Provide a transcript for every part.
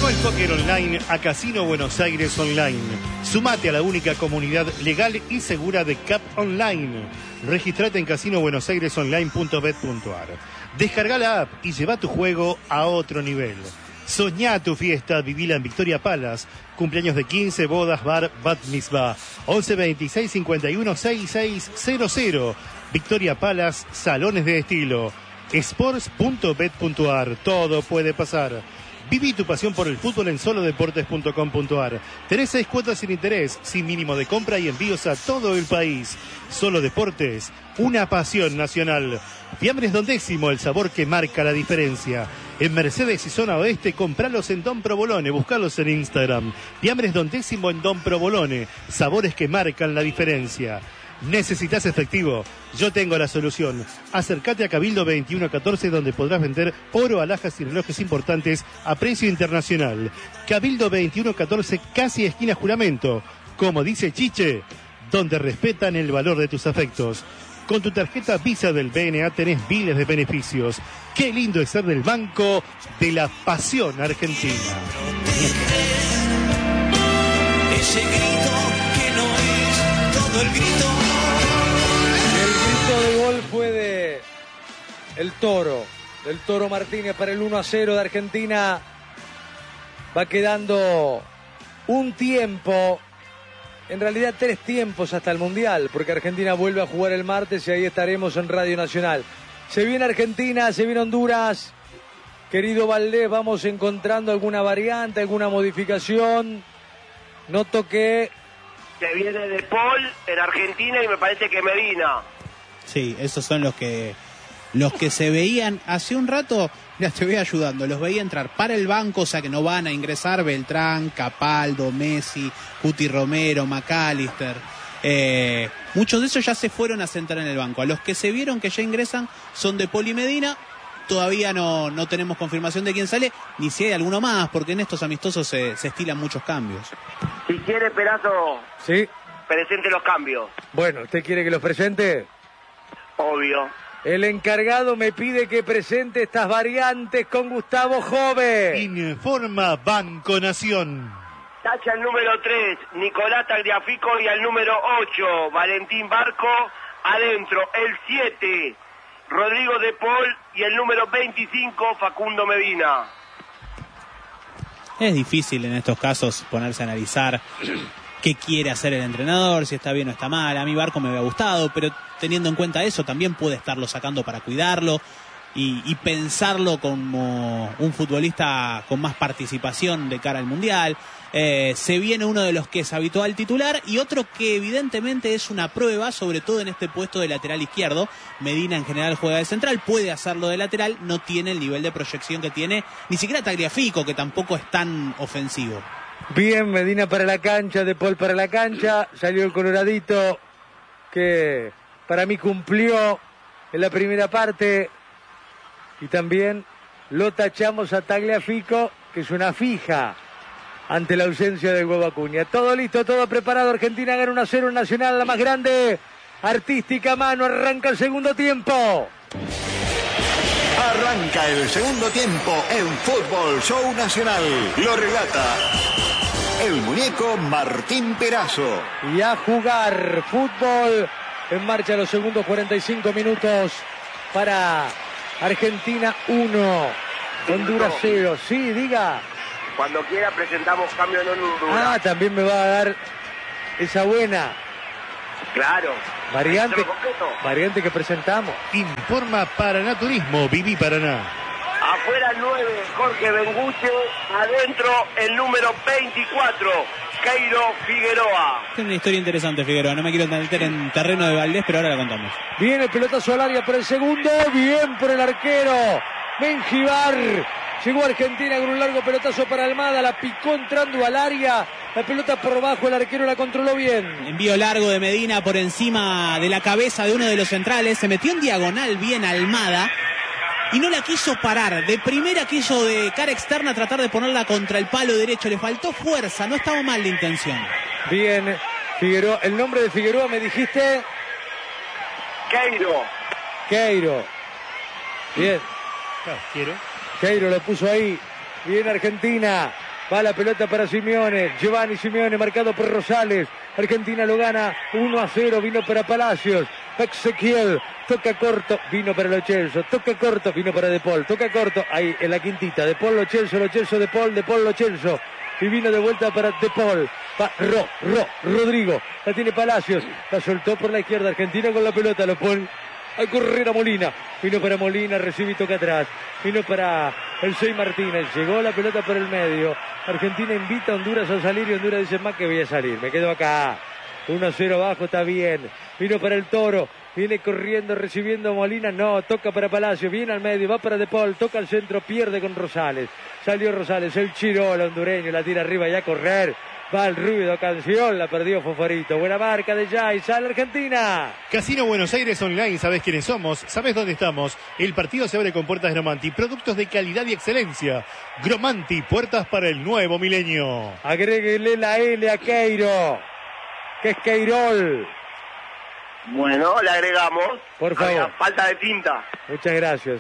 Llegó el póker online a Casino Buenos Aires Online. Sumate a la única comunidad legal y segura de CAP Online. Registrate en casinobuenosairesonline.bet.ar. Descarga la app y lleva tu juego a otro nivel. Soñá tu fiesta, vivila en Victoria Palace. Cumpleaños de 15, bodas, bar, bat mitzvah. 11 26 51 6600. Victoria Palace, salones de estilo. Sports.bet.ar. Todo puede pasar. Viví tu pasión por el fútbol en solodeportes.com.ar. Tenés 6 cuotas sin interés, sin mínimo de compra y envíos a todo el país. Solo Deportes, una pasión nacional. Fiambres Don Décimo, el sabor que marca la diferencia. En Mercedes y Zona Oeste, compralos en Don Provolone, buscalos en Instagram. Fiambres Don Décimo en Don Provolone, sabores que marcan la diferencia. ¿Necesitas efectivo? Yo tengo la solución. Acércate a Cabildo 2114, donde podrás vender oro, alhajas y relojes importantes a precio internacional. Cabildo 2114, casi esquina Juramento. Como dice Chiche, donde respetan el valor de tus afectos. Con tu tarjeta Visa del BNA tenés miles de beneficios. Qué lindo es ser del Banco de la Pasión Argentina. Ese grito que no es todo el grito. El grito de gol fue de el Toro, del Toro Martínez para el 1-0 de Argentina. Va quedando un tiempo, en realidad 3 tiempos hasta el Mundial, porque Argentina vuelve a jugar el martes y ahí estaremos en Radio Nacional. Se viene Argentina, se viene Honduras. Querido Valdés, vamos encontrando alguna variante, alguna modificación. Noto que se viene De Paul en Argentina y me parece que Medina. Sí, esos son los que se veían hace un rato. Mira, te voy ayudando. Los veía entrar para el banco, o sea que no van a ingresar Beltrán, Capaldo, Messi, Cuti Romero, McAllister. Muchos de esos ya se fueron a sentar en el banco. A los que se vieron que ya ingresan son De Paul y Medina. Todavía no tenemos confirmación de quién sale, ni si hay alguno más, porque en estos amistosos se estilan muchos cambios. Si quiere, Perazo, sí, presente los cambios. Bueno, ¿usted quiere que los presente? Obvio. El encargado me pide que presente estas variantes con Gustavo Jove. Informa Banco Nación. Tacha el número 3, Nicolás Tagliafico, y al número 8, Valentín Barco. Adentro, el 7, Rodrigo De Paul, y el número 25, Facundo Medina. Es difícil en estos casos ponerse a analizar qué quiere hacer el entrenador, si está bien o está mal. A mí Barco me había gustado, pero teniendo en cuenta eso, también puede estarlo sacando para cuidarlo y pensarlo como un futbolista con más participación de cara al Mundial. Se viene uno de los que es habitual titular y otro que evidentemente es una prueba, sobre todo en este puesto de lateral izquierdo. Medina en general juega de central, puede hacerlo de lateral, no tiene el nivel de proyección que tiene ni siquiera Tagliafico, que tampoco es tan ofensivo. Bien, Medina para la cancha, De Paul para la cancha, salió el coloradito que para mí cumplió en la primera parte y también lo tachamos a Tagliafico, que es una fija ante la ausencia del Huevo Acuña. Todo listo, todo preparado. Argentina gana 1-0 en Nacional, la más grande. Artística mano, arranca el segundo tiempo. Arranca el segundo tiempo en Fútbol Show Nacional. Lo relata el muñeco Martín Perazo. Y a jugar fútbol. En marcha los segundos 45 minutos para Argentina 1, Honduras 0. Sí, diga. Cuando quiera presentamos cambio en Honduras. Ah, también me va a dar esa buena Claro. variante que presentamos. Informa Paraná Turismo, Viví Paraná. Afuera el 9, Jorge Benguche. Adentro el número 24, Keiro Figueroa. Tiene una historia interesante Figueroa, no me quiero meter en terreno de Valdés, pero ahora la contamos. Viene el pelotazo al área por el segundo, bien por el arquero Mengibar. Llegó Argentina con un largo pelotazo para Almada, la picó entrando al área, la pelota por bajo, el arquero la controló bien. Envío largo de Medina por encima de la cabeza de uno de los centrales, se metió en diagonal bien Almada y no la quiso parar. De primera quiso de cara externa tratar de ponerla contra el palo derecho, le faltó fuerza, no estaba mal de intención. Bien, Figueroa, el nombre de Figueroa me dijiste. Keiro. Bien. Quiero. Keiro lo puso ahí. Bien Argentina. Va la pelota para Simeone. Giovanni Simeone marcado por Rosales. Argentina lo gana 1-0. Vino para Palacios. Ezequiel. Toca corto. Vino para Lo Celso. Toca corto. Vino para De Paul. Toca corto. Ahí en la quintita. De Paul, Lo Celso, De Paul, Lo Celso. Y vino de vuelta para De Paul. Va Rodrigo. La tiene Palacios. La soltó por la izquierda. Argentina con la pelota. Lo pone a correr a Molina. Vino para Molina, recibe y toca atrás. Vino para el 6 Martínez. Llegó la pelota por el medio. Argentina invita a Honduras a salir y Honduras dice, más que voy a salir, me quedo acá. 1-0 abajo, está bien. Vino para el Toro. Viene corriendo, recibiendo a Molina. No, toca para Palacio. Viene al medio, va para De Paul. Toca al centro, pierde con Rosales. Salió Rosales, el Chirola hondureño. La tira arriba y a correr. Va el ruido, canción, la perdió Fosforito. Buena marca de Jai, sale Argentina. Casino Buenos Aires Online, sabés quiénes somos, sabés dónde estamos. El partido se abre con puertas Gromanti, productos de calidad y excelencia. Gromanti, puertas para el nuevo milenio. Agréguele la L a Queiro, que es Queirol. Bueno, le agregamos. Por favor. Había falta de tinta. Muchas gracias.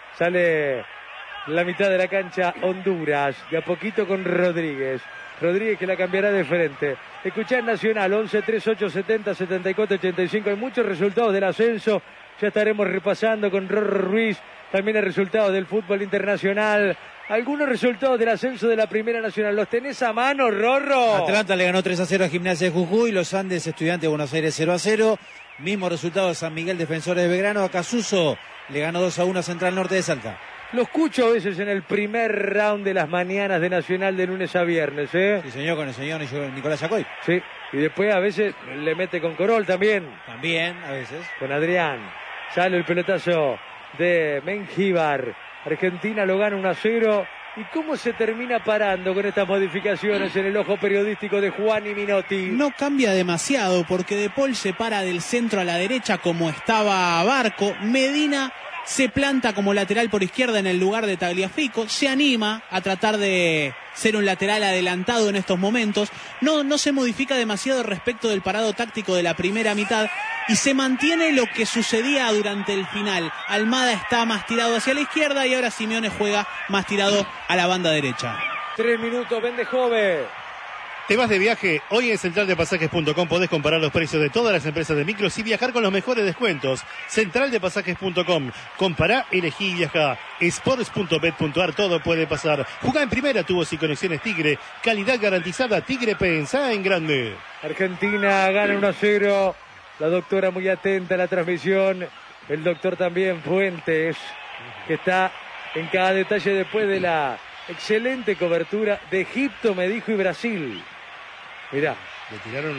Sale la mitad de la cancha Honduras, de a poquito con Rodríguez. Rodríguez que la cambiará de frente. Escuchá en Nacional 11 38 70 74 85. Hay muchos resultados del ascenso. Ya estaremos repasando con Rorro Ruiz. También el resultado del fútbol internacional. Algunos resultados del ascenso de la Primera Nacional. ¿Los tenés a mano, Rorro? Atlanta le ganó 3-0 a Gimnasia de Jujuy. Los Andes, Estudiantes de Buenos Aires 0-0. Mismo resultado de San Miguel, Defensores de Belgrano. A Casuso le ganó 2-1 a Central Norte de Salta. Lo escucho a veces en el primer round de las mañanas de Nacional de lunes a viernes, Sí, señor, con el señor Nicolás Yacoy. Sí, y después a veces le mete con Corol también. También, a veces. Con Adrián. Sale el pelotazo de Mengíbar. Argentina lo gana 1-0. ¿Y cómo se termina parando con estas modificaciones en el ojo periodístico de Juan y Minotti? No cambia demasiado porque De Paul se para del centro a la derecha como estaba Barco. Medina se planta como lateral por izquierda en el lugar de Tagliafico, se anima a tratar de ser un lateral adelantado en estos momentos, no se modifica demasiado respecto del parado táctico de la primera mitad y se mantiene lo que sucedía durante el final. Almada está más tirado hacia la izquierda y ahora Simeone juega más tirado a la banda derecha. 3 minutos, vende joven. ¿Te vas de viaje? Hoy en centraldepasajes.com podés comparar los precios de todas las empresas de micros y viajar con los mejores descuentos. Centraldepasajes.com. Compará, elegí y viajá. Sports.bet.ar, todo puede pasar. Jugá en primera, tubos y conexiones Tigre. Calidad garantizada, Tigre, pensá en grande. Argentina gana 1-0. La doctora muy atenta a la transmisión. El doctor también, Fuentes, que está en cada detalle después de la excelente cobertura de Egipto, me dijo, y Brasil. Mirá. Le tiraron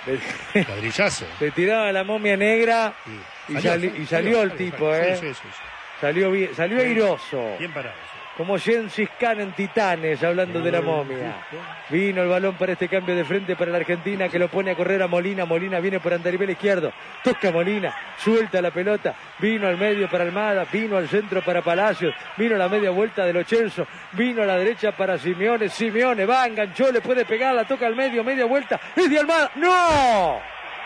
un ladrillazo. Le tiraron a la momia negra y salió el tipo, Sí. Salió bien, salió airoso. Bien parado. Como Gengis Khan en Titanes, hablando de la momia. Vino el balón para este cambio de frente para la Argentina, que lo pone a correr a Molina. Molina viene por andarivel izquierdo. Toca Molina, suelta la pelota. Vino al medio para Almada, vino al centro para Palacios. Vino a la media vuelta de Lo Celso. Vino a la derecha para Simeone. Simeone va, enganchó, le puede pegar, la toca al medio, media vuelta. ¡Es de Almada! ¡No!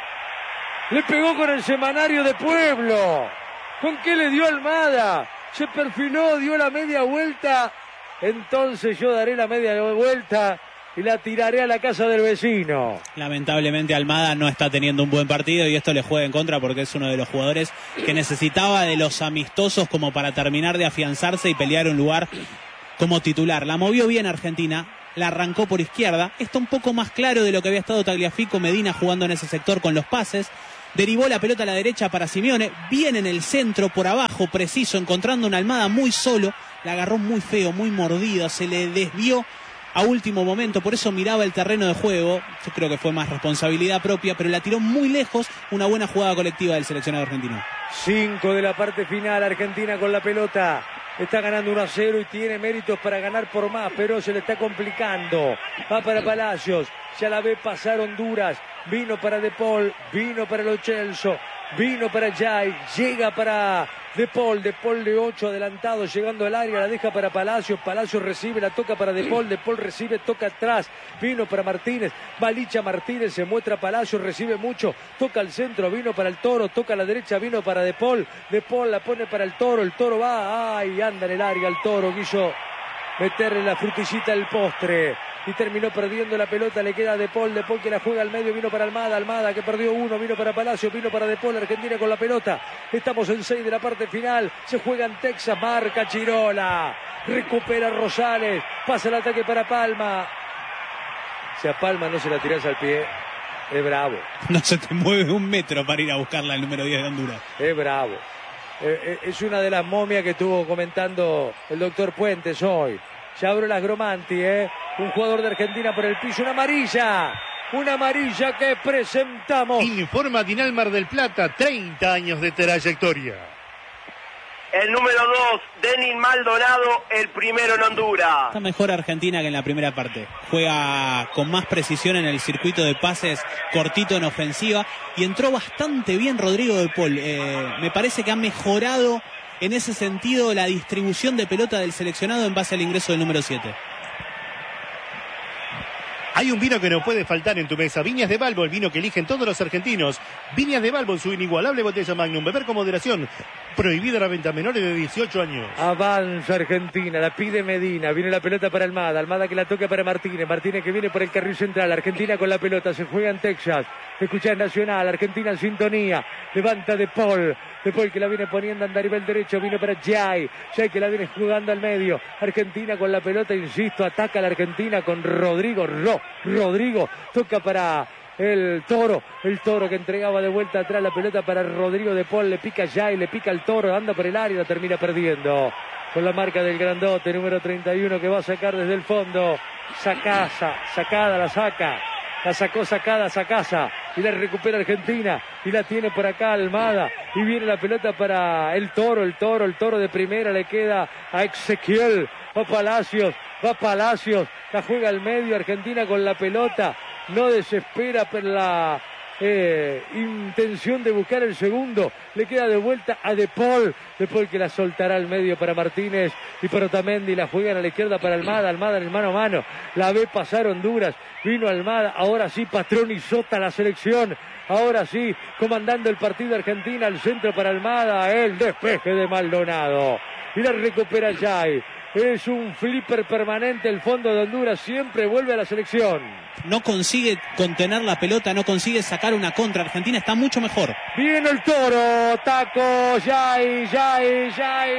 Le pegó con el semanario de Pueblo. ¿Con qué le dio Almada? Se perfiló, dio la media vuelta. Entonces yo daré la media vuelta y la tiraré a la casa del vecino. Lamentablemente Almada no está teniendo un buen partido y esto le juega en contra porque es uno de los jugadores que necesitaba de los amistosos como para terminar de afianzarse y pelear un lugar como titular. La movió bien Argentina, la arrancó por izquierda. Está un poco más claro de lo que había estado Tagliafico, Medina jugando en ese sector con los pases. Derivó la pelota a la derecha para Simeone, viene en el centro por abajo, preciso, encontrando una Almada muy solo, la agarró muy feo, muy mordida, se le desvió a último momento, por eso miraba el terreno de juego. Yo creo que fue más responsabilidad propia, pero la tiró muy lejos. Una buena jugada colectiva del seleccionado argentino. 5 de la parte final, Argentina con la pelota. Está ganando 1-0 y tiene méritos para ganar por más, pero se le está complicando. Va para Palacios, ya la ve pasar Honduras. Vino para De Paul, vino para Lo Celso, vino para Jai, llega para De Paul de 8 adelantado, llegando al área, la deja para Palacios, Palacios recibe, la toca para De Paul recibe, toca atrás, vino para Martínez, va Licha Martínez, se muestra Palacios, recibe mucho, toca al centro, vino para el Toro, toca a la derecha, vino para De Paul la pone para el Toro va, ay, anda en el área el Toro, quiso meterle la frutillita al postre. y terminó perdiendo la pelota. Le queda De Paul que la juega al medio, vino para Almada que perdió uno, vino para Palacio, vino para De Paul. Argentina con la pelota. Estamos en 6 de la parte final. Se juega en Texas, marca Chirola. Recupera Rosales, pasa el ataque para Palma. Si a Palma no se la tirás al pie, es bravo. No se te mueve un metro para ir a buscarla al número 10 de Honduras. Es bravo. Es una de las momias que estuvo comentando el doctor Puentes hoy. Ya abro las Gromanti, un jugador de Argentina por el piso, una amarilla que presentamos. Informa Dinal Mar del Plata, 30 años de trayectoria. El número 2, Denis Maldonado, el primero en Honduras. Está mejor Argentina que en la primera parte. Juega con más precisión en el circuito de pases, cortito en ofensiva, y entró bastante bien Rodrigo de Paul. Me parece que ha mejorado en ese sentido la distribución de pelota del seleccionado en base al ingreso del número 7. Hay un vino que no puede faltar en tu mesa. Viñas de Balbo, el vino que eligen todos los argentinos. Viñas de Balbo, su inigualable botella Magnum. Beber con moderación. Prohibida la venta a menores de 18 años. Avanza Argentina, la pide Medina. Viene la pelota para Almada que la toca para Martínez que viene por el carril central. Argentina con la pelota, se juega en Texas. Escuchá en Nacional, Argentina en sintonía. Levanta De Paul que la viene poniendo a nivel derecho. Vino para Jay que la viene jugando al medio. Argentina con la pelota, insisto, ataca a la Argentina con Rodrigo. Rodrigo toca para el Toro que entregaba de vuelta atrás la pelota para Rodrigo De Paul. Le pica Jay, le pica el Toro, anda por el área, la termina perdiendo. Con la marca del grandote, número 31, que va a sacar desde el fondo. Sacada, la saca. La sacó Sacasa y la recupera Argentina y la tiene por acá Almada y viene la pelota para el Toro de primera, le queda a Ezequiel, va Palacios, la juega al medio. Argentina con la pelota, no desespera por la intención de buscar el segundo, le queda de vuelta a De Paul que la soltará al medio para Martínez y para Otamendi, la juegan a la izquierda para Almada en el mano a mano, la ve pasar Honduras, vino Almada, ahora sí patronizota la selección, ahora sí comandando el partido Argentina, al centro para Almada, el despeje de Maldonado y la recupera Jay. Es un flipper permanente el fondo de Honduras, siempre vuelve a la selección. No consigue contener la pelota, no consigue sacar una contra. Argentina está mucho mejor. Viene el Toro, taco, Jay, ¡gol!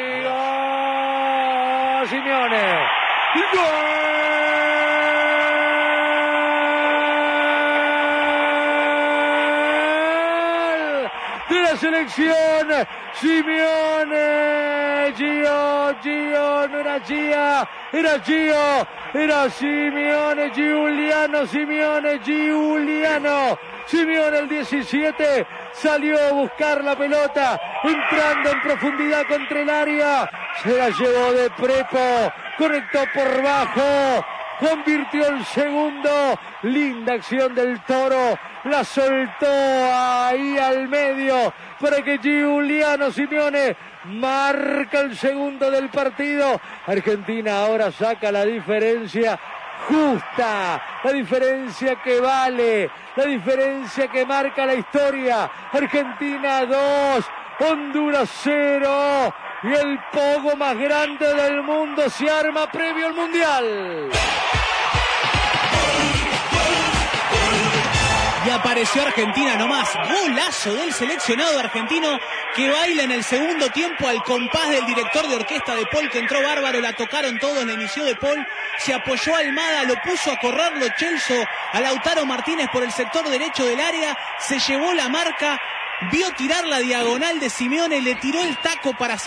Simeone, ¡gol! De la selección, Simeone, Gio, no era Gia, era Gio, era Simeone, Simeone el 17, salió a buscar la pelota, entrando en profundidad contra el área, se la llevó de Prepo, conectó por bajo, convirtió el segundo, linda acción del Toro, la soltó ahí al medio para que Giuliano Simeone marca el segundo del partido. Argentina ahora saca la diferencia justa, la diferencia que vale, la diferencia que marca la historia. Argentina 2, Honduras 0 y el pogo más grande del mundo se arma previo al Mundial. Y apareció Argentina nomás, golazo del seleccionado argentino que baila en el segundo tiempo al compás del director de orquesta De Paul, que entró bárbaro, la tocaron todos, la inició De Paul, se apoyó a Almada, lo puso a correr Lo Celso, a Lautaro Martínez por el sector derecho del área, se llevó la marca, vio tirar la diagonal de Simeone, le tiró el taco para